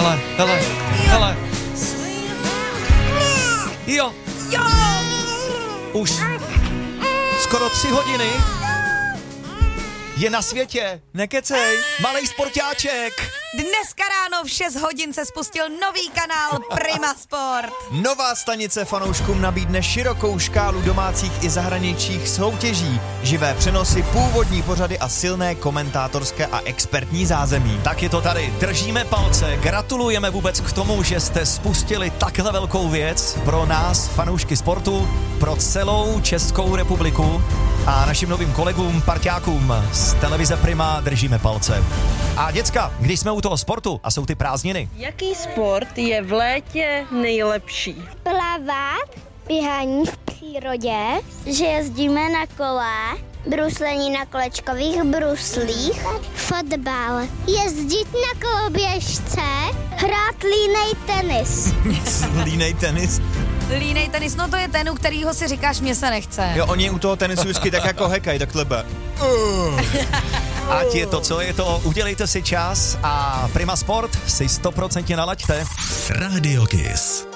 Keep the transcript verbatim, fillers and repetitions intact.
Hele, hele, hele. Jo. Jo. Už skoro tři hodiny je na světě. Nekecej. Malej sportáček. Dneska ráno v šest hodin se spustil nový kanál Prima Sport. Nová stanice fanouškům nabídne širokou škálu domácích i zahraničních soutěží, živé přenosy, původní pořady a silné komentátorské a expertní zázemí. Tak je to tady, držíme palce, gratulujeme vůbec k tomu, že jste spustili takhle velkou věc pro nás, fanoušky sportu, pro celou Českou republiku a našim novým kolegům, parťákům z televize Prima držíme palce. A děcka, když jsme u toho sportu a jsou ty prázdniny. Jaký sport je v létě nejlepší? Plavat, běhání v přírodě, že jezdíme na kole, bruslení na kolečkových bruslích, fotbal, jezdit na koloběžce, hrát línej tenis. Línej tenis. Línej tenis, no to je ten, u kterýho si říkáš, mě se nechce. Jo, oni u toho tenisu vždycky tak jako hekaj, takhle be. Uh. Ať je to, co je to, udělejte si čas a Prima Sport si stoprocentně nalaďte. Radio Kiss.